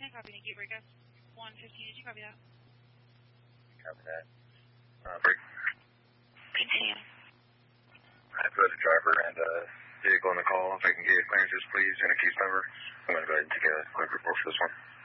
10 copy, Nikki, breakup 115, did you copy that? Copy that. Break. Continue. I put a driver and a vehicle in the call. If I can get clearances, please, and a case number. I'm going to go ahead and take a quick report for this one.